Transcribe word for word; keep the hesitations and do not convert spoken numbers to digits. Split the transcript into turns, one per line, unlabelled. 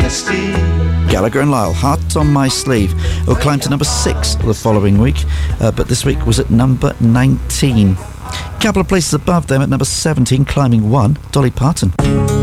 honesty.
Gallagher and Lyle, Heart on My Sleeve, will climb to number six the following week, uh, but this week was at number nineteen. Couple of places above them at number seventeen, climbing one, Dolly Parton.